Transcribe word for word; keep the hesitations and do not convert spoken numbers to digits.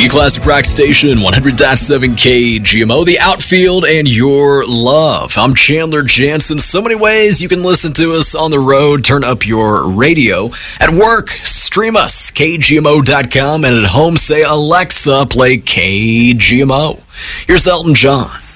The classic rock station, one hundred point seven K G M O, the outfield, and your love. I'm Chandler Jansen. So many ways you can listen to us on the road. Turn up your radio. At work, stream us, K G M O dot com. And at home, say, Alexa, play K G M O. Here's Elton John.